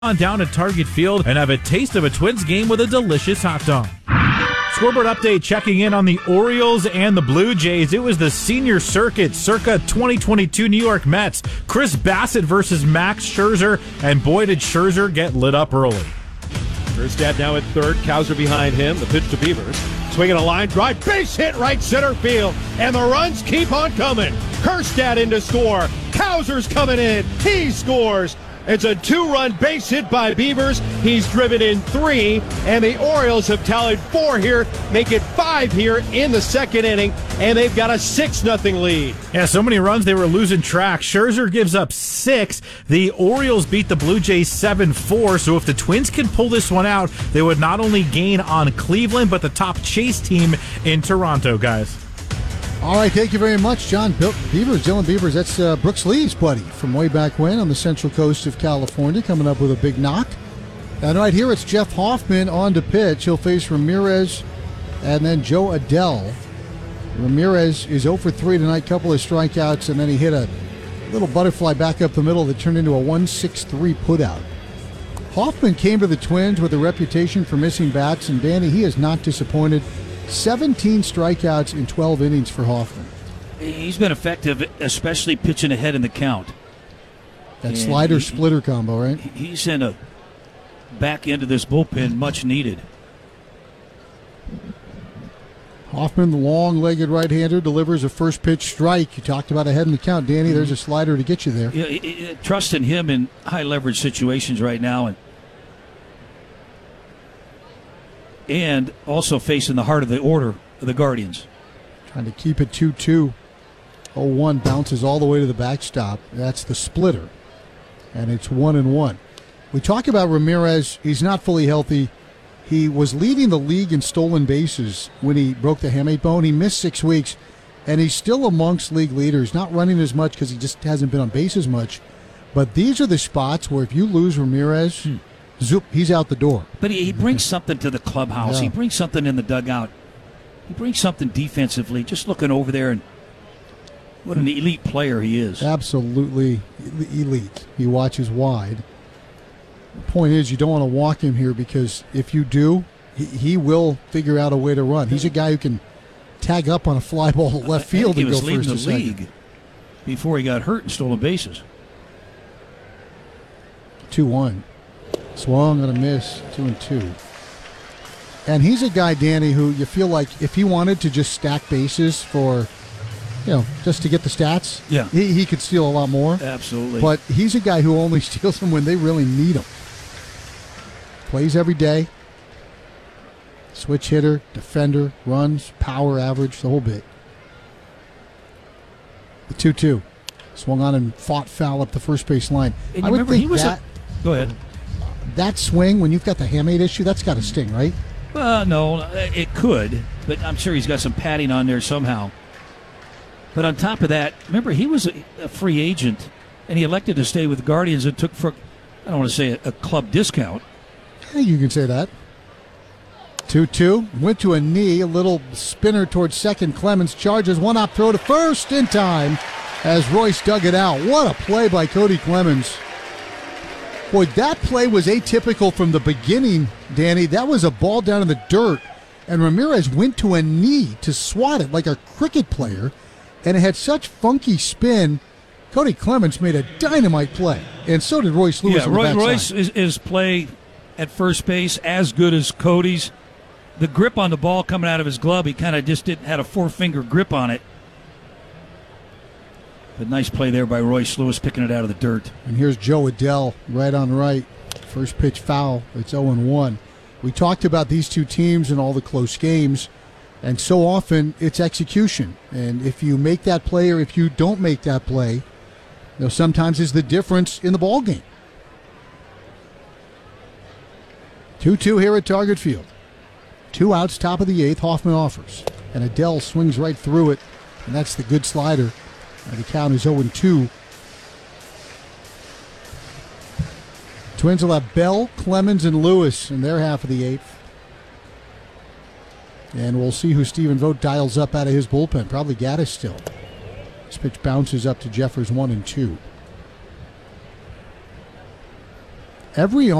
On down to Target Field and have a taste of a Twins game with a delicious hot dog. Scoreboard update checking in on the Orioles and the Blue Jays. It was the senior circuit circa 2022 New York Mets. Chris Bassett versus Max Scherzer, and boy did Scherzer get lit up early. Erstad now at third, Cowser behind him. The pitch to Beavers. Swinging a line drive, base hit right center field, and the runs keep on coming. Erstad in to score. Cowser's coming in. He scores. It's a 2-run base hit by Beavers. He's driven in 3, and the Orioles have tallied 4 here, make it 5 here in the second inning, and they've got a 6-0 lead. Yeah, so many runs they were losing track. Scherzer gives up 6. The Orioles beat the Blue Jays 7-4, so if the Twins can pull this one out, they would not only gain on Cleveland, but the top chase team in Toronto, guys. All right, thank you very much, John. Dylan Beavers, that's Brooks Lee's buddy from way back when on the central coast of California, coming up with a big knock. And right here, it's Jeff Hoffman on to pitch. He'll face Ramirez and then Joe Adell. Ramirez is 0 for 3 tonight, couple of strikeouts, and then he hit a little butterfly back up the middle that turned into a 1-6-3 putout. Hoffman came to the Twins with a reputation for missing bats, and Danny, he has not disappointed. 17 strikeouts in 12 innings for Hoffman. He's been effective, especially pitching ahead in the count. That slider-splitter combo, right? He's in a back end of this bullpen, much needed. Hoffman, the long-legged right-hander, delivers a first-pitch strike. You talked about ahead in the count, Danny. There's a slider to get you there. Yeah, trust in him in high-leverage situations right now, and also facing the heart of the order of the Guardians. Trying to keep it 2-2. 0-1 bounces all the way to the backstop. That's the splitter. And it's 1-1. We talk about Ramirez. He's not fully healthy. He was leading the league in stolen bases when he broke the hamate bone. He missed 6 weeks, and he's still amongst league leaders. Not running as much because he just hasn't been on base as much. But these are the spots where if you lose Ramirez, zoop, he's out the door. But he brings something to the clubhouse. Yeah. He brings something in the dugout. He brings something defensively. Just looking over there, and what an elite player he is. Absolutely elite. He watches wide. The point is, you don't want to walk him here because if you do, he will figure out a way to run. He's a guy who can tag up on a fly ball to left field and go first or second. He was leading the league before he got hurt and stolen bases. 2-1. Swung and a miss, 2-2. And he's a guy, Danny, who you feel like if he wanted to just stack bases for, just to get the stats, he could steal a lot more. Absolutely. But he's a guy who only steals them when they really need him. Plays every day. Switch hitter, defender, runs, power, average, the whole bit. The 2-2. Swung on and fought foul up the first base line. And I would think go ahead. That swing, when you've got the hamate issue, that's got to sting, right? No, it could, but I'm sure he's got some padding on there somehow. But on top of that, remember, he was a free agent, and he elected to stay with the Guardians and took, for, I don't want to say a club discount. I think you can say that. 2-2, went to a knee, a little spinner towards second. Clemens charges, one-hop throw to first in time as Royce dug it out. What a play by Cody Clemens. Boy, that play was atypical from the beginning, Danny. That was a ball down in the dirt, and Ramirez went to a knee to swat it like a cricket player, and it had such funky spin. Cody Clemens made a dynamite play, and so did Royce Lewis. Yeah, Royce is play at first base as good as Cody's. The grip on the ball coming out of his glove, he kind of just had a 4-finger grip on it. But nice play there by Royce Lewis, picking it out of the dirt. And here's Joe Adell right on right. First pitch foul. It's 0-1. We talked about these two teams and all the close games, and so often it's execution. And if you make that play or if you don't make that play, sometimes is the difference in the ball game. 2-2 here at Target Field. 2 outs, top of the 8th. Hoffman offers, and Adell swings right through it, and that's the good slider. The count is 0-2. Twins will have Bell, Clemens, and Lewis in their half of the 8th. And we'll see who Stephen Vogt dials up out of his bullpen. Probably Gaddis still. This pitch bounces up to Jeffers 1-2. every